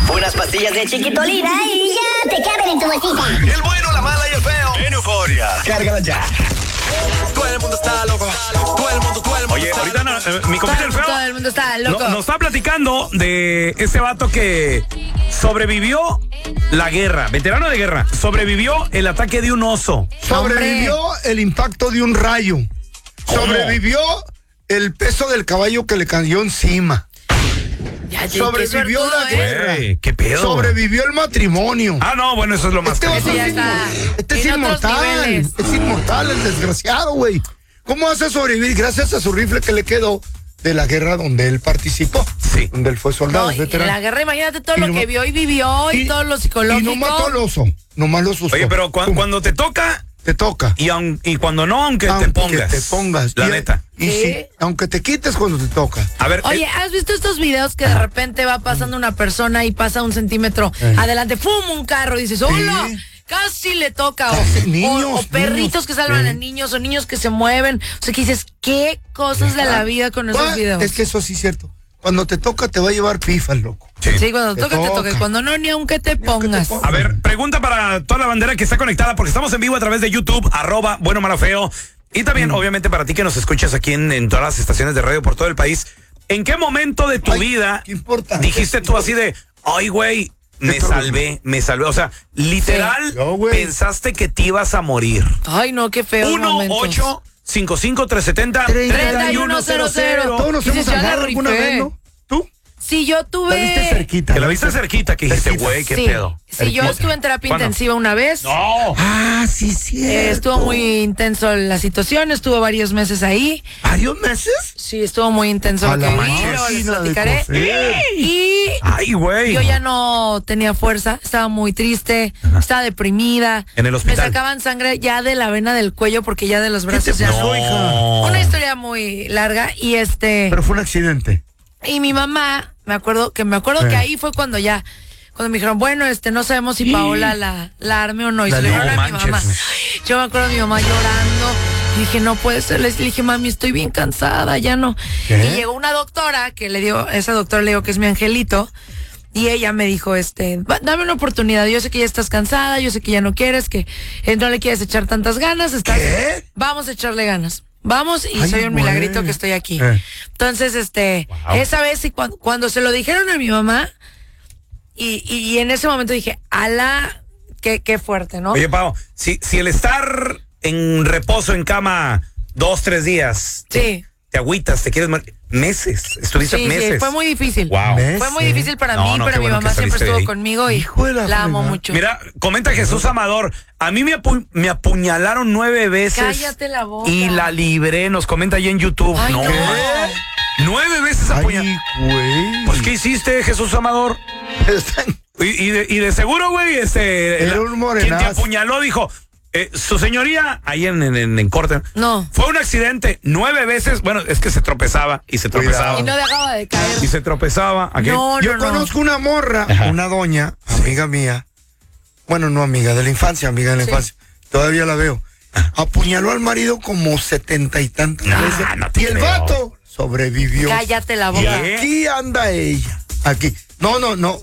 Unas pastillas de Chiquitolina y ya te caben en tu bolsita. El bueno, la mala y el feo. En Euforia. Cárgala ya. Todo el mundo está loco. Todo el mundo. Oye, ahorita mi compita el feo. Todo el mundo está loco. Nos está platicando de ese vato que sobrevivió la guerra, veterano de guerra, sobrevivió el ataque de un oso. Sobrevivió el impacto de un rayo. Sobrevivió el peso del caballo que le cayó encima. Sobrevivió la guerra. ¿Qué pedo? Sobrevivió el matrimonio. Ah, no, bueno, eso es lo más Este es inmortal. Es inmortal el desgraciado, güey. ¿Cómo hace sobrevivir? Gracias a su rifle que le quedó de la guerra donde él participó. Sí. Donde él fue soldado. En la guerra, imagínate todo lo que vio y vivió y todo lo psicológico. Y no mató al oso. Nomás lo asustó. Oye, pero cuando te toca... Te toca. Y cuando no, aunque te pongas. La neta. Y sí, aunque te quites cuando te toca. A ver. Oye, ¿has visto estos videos que de repente va pasando una persona y pasa un centímetro adelante, ¡pum! Un carro, y dices, ¡hola! Casi le toca. O perritos que salvan a niños, o niños que se mueven. O sea, que dices, ¿qué cosas de la vida con esos videos? Es que eso sí es cierto. Cuando te toca, te va a llevar pifas, loco. Sí, cuando te toca. Cuando no, ni aunque te pongas. A ver, pregunta para toda la bandera que está conectada, porque estamos en vivo a través de YouTube, @bueno, malo, feo. Y también, obviamente, para ti que nos escuchas aquí en todas las estaciones de radio por todo el país. ¿En qué momento de tu vida dijiste tú así de, ay, güey, me salvé? O sea, literal, pensaste que te ibas a morir. Ay, no, qué feo. 1-855-370-3100. Todos nos hemos salvado alguna vez, ¿no? ¿Tú? Sí, yo tuve... La viste cerquita. Que la viste cerquita, que dijiste, güey, qué pedo. Sí, yo estuve en terapia intensiva una vez. No. Ah, sí, sí. Estuvo muy intenso la situación, estuvo varios meses ahí. ¿Varios meses? Sí, estuvo muy intenso lo que viví, les platicaré. Y ay, güey. Yo ya no tenía fuerza, estaba muy triste, estaba deprimida. En el hospital. Me sacaban sangre ya de la vena del cuello porque ya de los brazos ya no. Una historia muy larga y Pero fue un accidente. Y mi mamá, me acuerdo que ahí fue cuando me dijeron, bueno, no sabemos si Paola la arme o no. Y se le dieron a mi mamá. Yo me acuerdo de mi mamá llorando. Y dije, no puede ser. Le dije, mami, estoy bien cansada, ya no. ¿Qué? Y llegó una doctora esa doctora le digo que es mi angelito. Y ella me dijo, dame una oportunidad. Yo sé que ya estás cansada, yo sé que ya no quieres, que no le quieres echar tantas ganas. ¿Qué? Vamos a echarle ganas. Vamos y soy un milagrito que estoy aquí. Entonces, esa vez cuando se lo dijeron a mi mamá, y en ese momento dije, ala, qué fuerte, ¿no? Oye, Pau, si el estar en reposo en cama 2-3 días, te agüitas, te quieres meses, estuviste meses. Sí, fue muy difícil. Wow. Fue muy difícil para mí, pero mi mamá siempre estuvo conmigo y la amo mucho. Mira, comenta Jesús Amador, a mí me apuñalaron 9 veces. Cállate la boca. Y la libré, nos comenta ahí en YouTube. Ay, no. 9 veces apuñalaron. Güey. Pues, ¿qué hiciste, Jesús Amador? Y de seguro, güey, era un morenazo. quien te apuñaló dijo, su señoría, ahí en corte. No. Fue un accidente 9 veces. Bueno, es que se tropezaba y se tropezaba. Y no dejaba de caer. Y se tropezaba. Yo conozco una morra, una doña, amiga mía. Bueno, no amiga, de la infancia, amiga de la infancia. Todavía la veo. Apuñaló al marido como 70 y tantas veces. Y el vato sobrevivió. Cállate la boca. Y aquí anda ella. Aquí. No.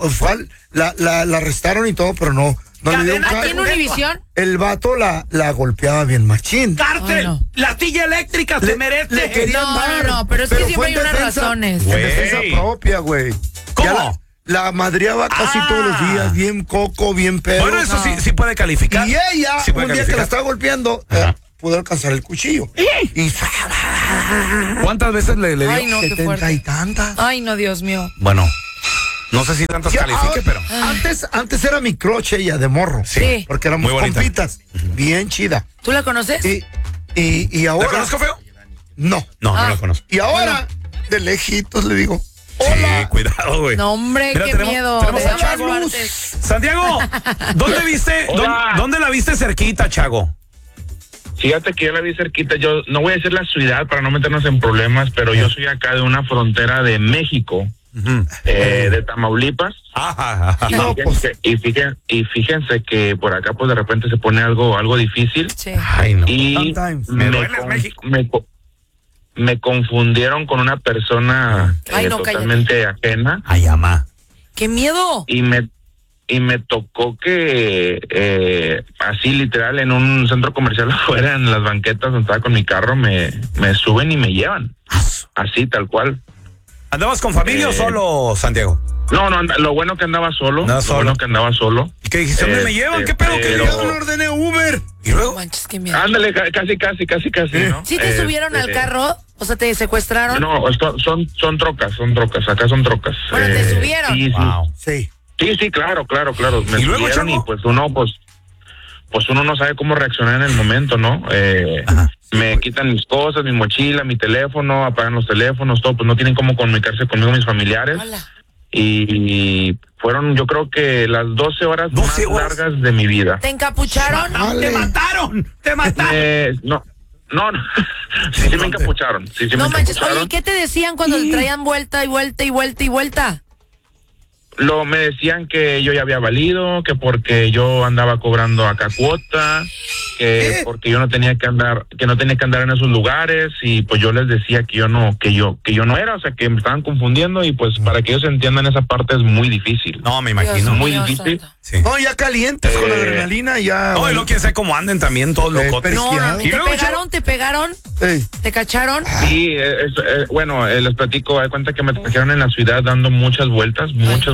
La arrestaron y todo, pero no le dio un ¿Aquí en Univisión? El vato la golpeaba bien machín. ¡Cárcel! ¡La silla eléctrica se merece! Le querían dar. No, pero es que siempre hay unas razones. En defensa propia, güey. ¿Cómo? La madreaba casi todos los días, bien coco, bien pedo. Bueno, eso sí puede calificar. Y ella, un día que la estaba golpeando, pudo alcanzar el cuchillo. Y ¿cuántas veces le dio? Ay, no, qué 70 fuerte. y tantas. Ay, no, Dios mío. Bueno, no sé si tantas califique, pero... Antes era mi crush ella, de morro. Sí. Porque éramos compitas. Bien chida. ¿Tú la conoces? Y ahora... ¿La conozco, feo? No. No la conozco. Y ahora, de lejitos le digo... Sí, cuidado, güey. No, hombre, mira, qué miedo. Tenemos a Chago. Santiago, ¿dónde la viste cerquita, Chago? Fíjate que yo la vi cerquita. Yo no voy a decir la ciudad para no meternos en problemas, pero yo soy acá de una frontera de México, de Tamaulipas. Y fíjense que por acá pues de repente se pone algo difícil. Sí. Ay, no. Y me confundieron con una persona totalmente ajena. Ay, ama. ¡Qué miedo! Y me tocó que así literal en un centro comercial afuera, en las banquetas donde estaba con mi carro, me suben y me llevan. Así, tal cual. ¿Andabas con familia o solo, Santiago? No, lo bueno que andaba solo. ¿Y qué dijiste? ¿Dónde me llevan? ¿Qué pedo? ¿Qué Yo no ordené Uber. ¿Y luego? No manches, qué miedo. Ándale, casi, ¿no? ¿Sí te subieron al carro? O sea, ¿te secuestraron? No, son trocas, acá son trocas. Bueno, ¿te subieron? Sí, Wow. sí, claro. Me ¿Y luego, subieron chavo? y pues uno no sabe cómo reaccionar en el momento, ¿no? Me quitan mis cosas, mi mochila, mi teléfono, apagan los teléfonos, todo, pues no tienen cómo comunicarse conmigo mis familiares. Hola. Y fueron, yo creo que las 12 horas más largas de mi vida. ¿Te encapucharon? ¡Te mataron! No. Sí me encapucharon. No manches, oye, ¿qué te decían cuando te traían vuelta y vuelta y vuelta y vuelta? Me decían que yo ya había valido, que porque yo andaba cobrando acá cuota, que porque yo no tenía que andar en esos lugares, y pues yo les decía que yo no era, o sea, que me estaban confundiendo, y pues para que ellos entiendan esa parte es muy difícil. No, me imagino. Dios muy mío, difícil. santo. Sí. No, ya calientes con la adrenalina, ya. No, y lo que sé cómo anden también todos locotes. No, ¿Y ¿te luego, pegaron? ¿Te pegaron? Ey. ¿Te cacharon? Sí, bueno, les platico, hay cuenta que me trajeron en la ciudad dando muchas vueltas.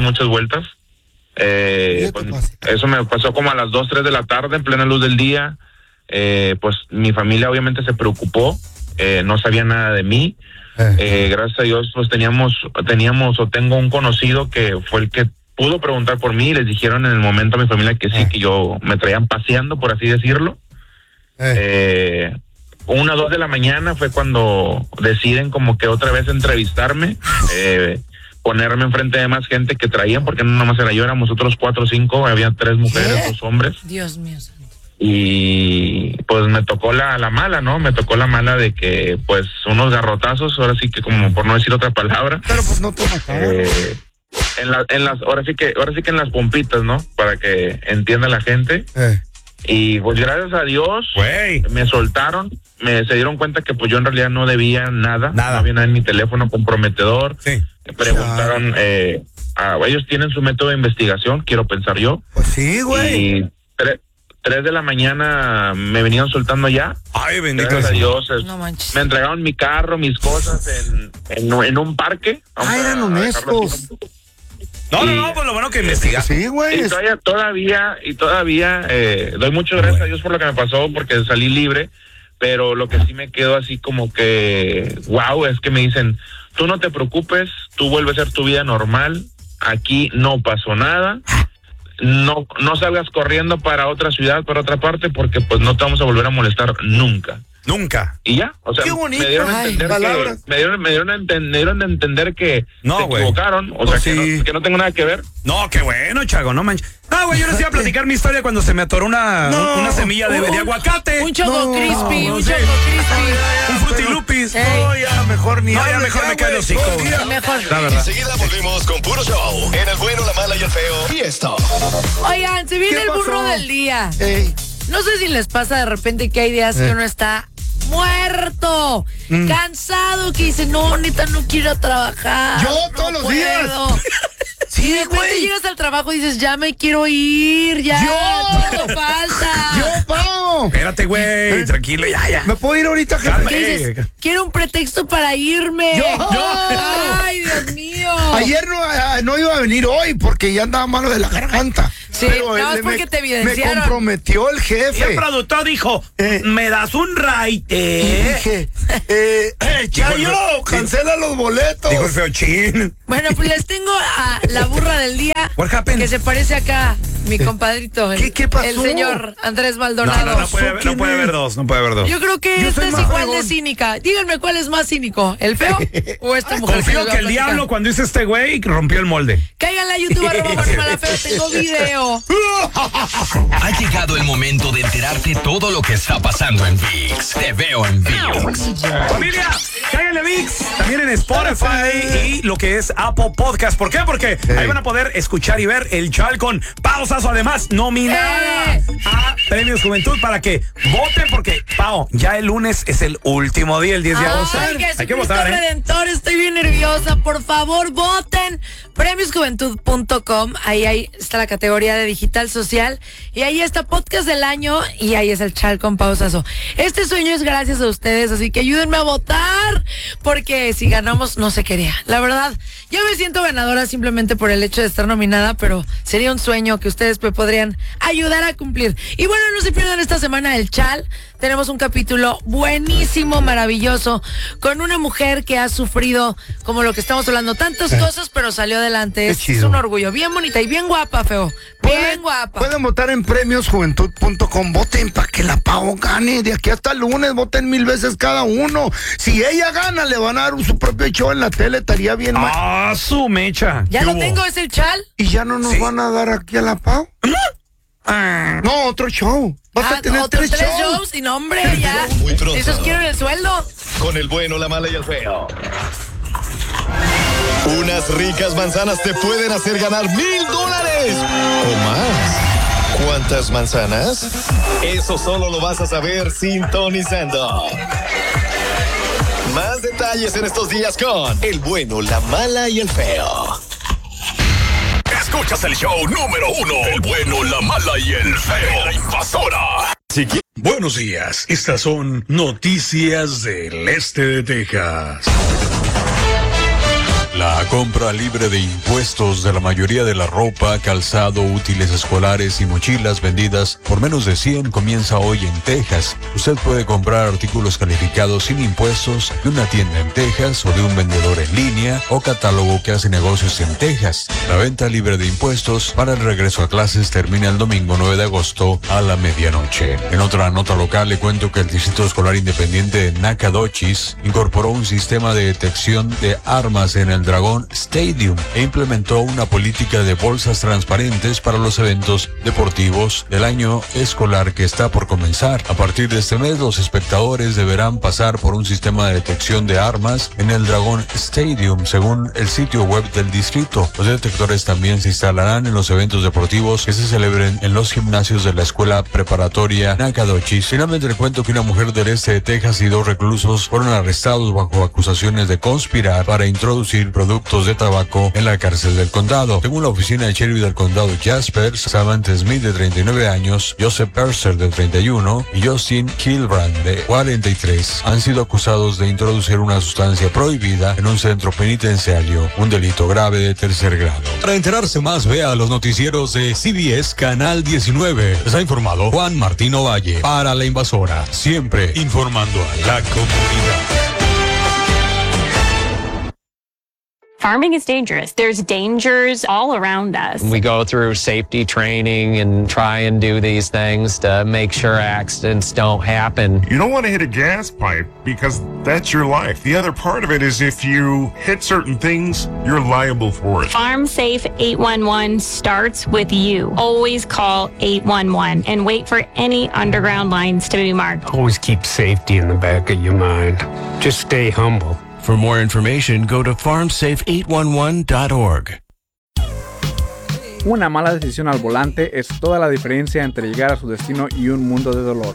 Pues, eso me pasó como a las 2, 3 de la tarde, en plena luz del día. Pues mi familia obviamente se preocupó, no sabía nada de mí. Gracias a Dios, pues tengo un conocido que fue el que pudo preguntar por mí, y les dijeron en el momento a mi familia que sí, que yo me traían paseando, por así decirlo. 1 o 2 de la mañana fue cuando deciden como que otra vez entrevistarme, ponerme enfrente de más gente que traían, porque no nomás era yo, éramos otros 4 o 5, había 3 mujeres, 2 hombres. Dios mío. Y pues me tocó la mala, ¿no? Me tocó la mala de que pues unos garrotazos, ahora sí que como por no decir otra palabra. Pero pues no te mataron. Ahora sí que en las pompitas, ¿no? Para que entienda la gente. Y pues gracias a Dios, me soltaron, se dieron cuenta que pues yo en realidad no debía nada. No había nada en mi teléfono comprometedor. Sí. Me preguntaron, ellos tienen su método de investigación, quiero pensar yo. Pues sí, güey. Y 3 de la mañana me venían soltando ya. Ay, bendito. Gracias a Dios. No manches. Me entregaron mi carro, mis cosas en un parque. Eran honestos. No, pues lo bueno que investigaste. Sí, güey. Y todavía doy muchas gracias a Dios por lo que me pasó, porque salí libre, pero lo que sí me quedó así como que, wow, es que me dicen, tú no te preocupes, tú vuelves a hacer tu vida normal, aquí no pasó nada, no salgas corriendo para otra ciudad, para otra parte, porque pues no te vamos a volver a molestar nunca. Nunca. Y ya, o sea, Qué bonito. me dieron a entender palabras. me dieron a entender que No, se güey. equivocaron, o sea, que no tengo nada que ver. No, qué bueno, Chago, no manches. No, güey, yo les iba a platicar mi historia cuando se me atoró una semilla de aguacate. Un choco crispy, un sí. choco crispy. Un frutilupis. No, ya mejor ni. No, ya hables, mejor me quedo hocico, todo el güey. día. Mejor. La verdad. Enseguida volvemos con puro show. En el bueno, la mala y el feo. Fiesta. Oigan, se viene ¿Qué el burro pasó? del día. Ey. No sé si les pasa de repente que hay días que uno está muerto, cansado, que dice, no, neta, no quiero trabajar. Yo no todos los puedo". días. Y de repente llegas al trabajo y dices, ya me quiero ir, ya, Yo. no falta. Yo pago. Espérate, güey, tranquilo, ya. ¿Me puedo ir ahorita, jefe? Calma. ¿Qué dices? Quiero un pretexto para irme. Yo. Ay, Dios mío. Ayer no iba a venir hoy porque ya andaba malo de la garganta. Sí, Pero nada más él porque te me evidenciaron. comprometió el Y el jefe. productor dijo, ¿me das un Y raite? dije, Chayo, cancela los boletos. Dijo el feo chin. Bueno, pues les tengo a la burra del día. What happened? Que se parece acá, mi compadrito. ¿Qué pasó? El señor Andrés Maldonado. No puede haber dos. Yo creo que Yo esta soy es más igual de fregón. cínica. Díganme cuál es más cínico, ¿el feo o esta mujer? Confío les voy que a el platicar? diablo cuando hice este güey rompió el molde. Cáiganle a YouTube, @Bueno Mala Feo, tengo video. Ha llegado el momento de enterarte todo lo que está pasando en ViX. Te veo en ViX. Familia, cáiganle ViX. También en Spotify y lo que es Apple Podcast. ¿Por qué? Porque ahí van a poder escuchar y ver el Chal con Pao Sasso. Además, nominada a Premios Juventud para que voten. Porque, Pao, ya el lunes es el último día, el 10 de agosto. Hay que votar, Redentor, estoy bien nerviosa. Por favor, voten. Premiosjuventud.com. Ahí está la categoría de digital social. Y ahí está Podcast del Año. Y ahí es el Chal con Pao Sasso. Este sueño es gracias a ustedes. Así que ayúdenme a votar. Porque si ganamos, no se quería. La verdad, yo me siento ganadora simplemente por el hecho de estar nominada. Pero sería un sueño que ustedes me podrían ayudar a cumplir. Y bueno, no se pierdan esta semana el Chal. Tenemos un capítulo buenísimo, maravilloso, con una mujer que ha sufrido, como lo que estamos hablando, tantas cosas, pero salió adelante. Es un orgullo. Bien bonita y bien guapa, Feo. Bien guapa. Pueden votar en premiosjuventud.com. Voten para que la Pao gane. De aquí hasta el lunes, voten 1000 veces cada uno. Si ella gana, le van a dar su propio show en la tele. Estaría bien. Su mecha. Ya lo tengo, es el Chal. ¿Y ya no nos van a dar aquí a la Pao? No, otro show. Vas a tener otros 3 shows y no, hombre, ya. Esos quieren el sueldo. Con el bueno, la mala y el feo. Unas ricas manzanas te pueden hacer ganar $1,000 o más. ¿Cuántas manzanas? Eso solo lo vas a saber sintonizando. Más detalles en estos días con el bueno, la mala y el feo. Escuchas el show número 1, el bueno, la mala y el feo. La invasora. Buenos días, estas son noticias del este de Texas. La compra libre de impuestos de la mayoría de la ropa, calzado, útiles escolares y mochilas vendidas por menos de 100 comienza hoy en Texas. Usted puede comprar artículos calificados sin impuestos de una tienda en Texas o de un vendedor en línea o catálogo que hace negocios en Texas. La venta libre de impuestos para el regreso a clases termina el domingo 9 de agosto a la medianoche. En otra nota local le cuento que el Distrito Escolar Independiente de Nacogdoches incorporó un sistema de detección de armas en el Dragon Stadium e implementó una política de bolsas transparentes para los eventos deportivos del año escolar que está por comenzar. A partir de este mes, los espectadores deberán pasar por un sistema de detección de armas en el Dragon Stadium, según el sitio web del distrito. Los detectores también se instalarán en los eventos deportivos que se celebren en los gimnasios de la escuela preparatoria Nacogdoches. Finalmente le cuento que una mujer del este de Texas y 2 reclusos fueron arrestados bajo acusaciones de conspirar para introducir productos de tabaco en la cárcel del condado. Según la oficina de sheriff del condado Jaspers, Samantha Smith, de 39 años, Joseph Perser, de 31, y Justin Kilbrand, de 43, han sido acusados de introducir una sustancia prohibida en un centro penitenciario, un delito grave de 3er grado. Para enterarse más, vea los noticieros de CBS Canal 19. Les ha informado Juan Martín Ovalle para La Invasora, siempre informando a la comunidad. Farming is dangerous. There's dangers all around us. We go through safety training and try and do these things to make sure accidents don't happen. You don't want to hit a gas pipe because that's your life. The other part of it is if you hit certain things, you're liable for it. Farm Safe 811 starts with you. Always call 811 and wait for any underground lines to be marked. Always keep safety in the back of your mind. Just stay humble. For more information, go to farmsafe811.org. Una mala decisión al volante es toda la diferencia entre llegar a su destino y un mundo de dolor.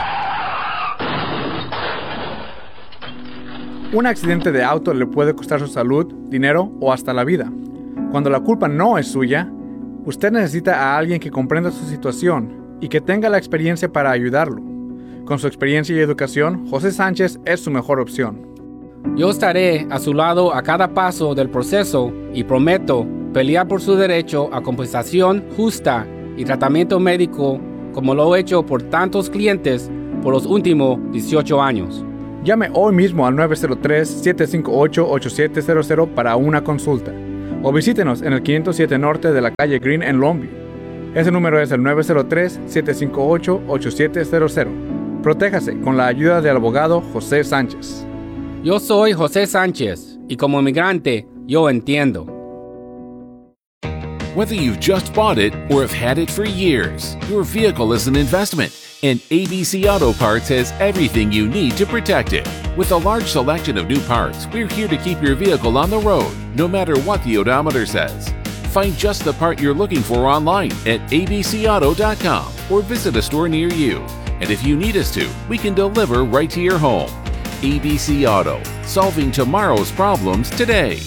Un accidente de auto le puede costar su salud, dinero o hasta la vida. Cuando la culpa no es suya, usted necesita a alguien que comprenda su situación y que tenga la experiencia para ayudarlo. Con su experiencia y educación, José Sánchez es su mejor opción. Yo estaré a su lado a cada paso del proceso y prometo pelear por su derecho a compensación justa y tratamiento médico como lo he hecho por tantos clientes por los últimos 18 años. Llame hoy mismo al 903-758-8700 para una consulta o visítenos en el 507 Norte de la calle Green en Longview. Ese número es el 903-758-8700. Protéjase con la ayuda del abogado José Sánchez. Yo soy José Sánchez y como inmigrante yo entiendo. Whether you've just bought it or have had it for years, your vehicle is an investment, and ABC Auto Parts has everything you need to protect it. With a large selection of new parts, we're here to keep your vehicle on the road, no matter what the odometer says. Find just the part you're looking for online at abcauto.com or visit a store near you. And if you need us to, we can deliver right to your home. ABC Auto, solving tomorrow's problems today.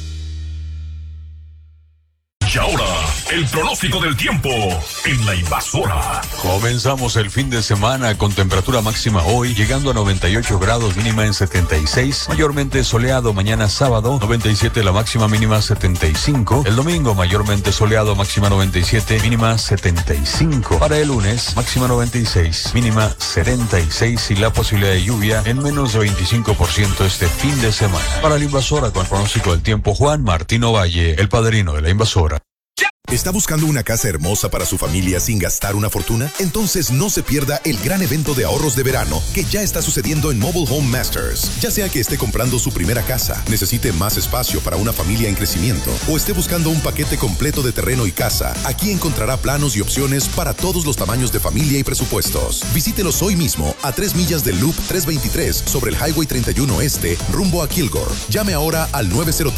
Y ahora, el pronóstico del tiempo en La Invasora. Comenzamos el fin de semana con temperatura máxima hoy llegando a 98 grados, mínima en 76, mayormente soleado mañana sábado, 97 la máxima, mínima 75, el domingo mayormente soleado, máxima 97, mínima 75, para el lunes máxima 96, mínima 76 y la posibilidad de lluvia en menos de 25% este fin de semana. Para La Invasora con el pronóstico del tiempo, Juan Martino Valle, el padrino de La Invasora. ¿Está buscando una casa hermosa para su familia sin gastar una fortuna? Entonces no se pierda el gran evento de ahorros de verano que ya está sucediendo en Mobile Home Masters. Ya sea que esté comprando su primera casa, necesite más espacio para una familia en crecimiento o esté buscando un paquete completo de terreno y casa, aquí encontrará planos y opciones para todos los tamaños de familia y presupuestos. Visítelos hoy mismo a 3 millas del Loop 323 sobre el Highway 31 Este rumbo a Kilgore. Llame ahora al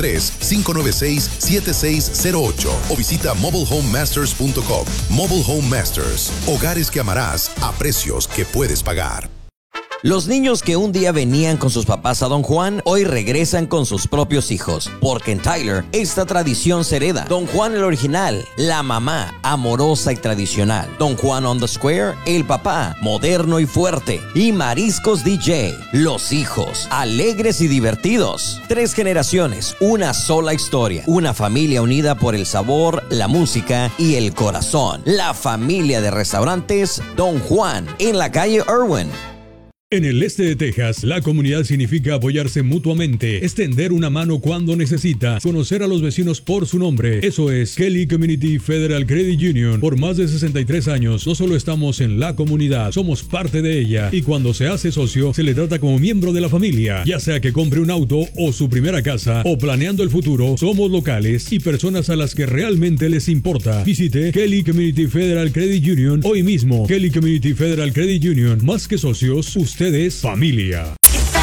903-596-7608 o visita mobilehomemasters.com. Mobile Home Masters. Hogares que amarás a precios que puedes pagar. Los niños que un día venían con sus papás a Don Juan, hoy regresan con sus propios hijos, porque en Tyler esta tradición se hereda. Don Juan el original, la mamá amorosa y tradicional. Don Juan on the Square, el papá moderno y fuerte. Y Mariscos DJ, los hijos alegres y divertidos. 3 generaciones, una sola historia. Una familia unida por el sabor, la música y el corazón. La familia de restaurantes Don Juan en la calle Irwin. En el este de Texas, la comunidad significa apoyarse mutuamente, extender una mano cuando necesita, conocer a los vecinos por su nombre. Eso es Kelly Community Federal Credit Union. Por más de 63 años, no solo estamos en la comunidad, somos parte de ella. Y cuando se hace socio, se le trata como miembro de la familia. Ya sea que compre un auto o su primera casa, o planeando el futuro, somos locales y personas a las que realmente les importa. Visite Kelly Community Federal Credit Union hoy mismo. Kelly Community Federal Credit Union, más que socios, ustedes familia.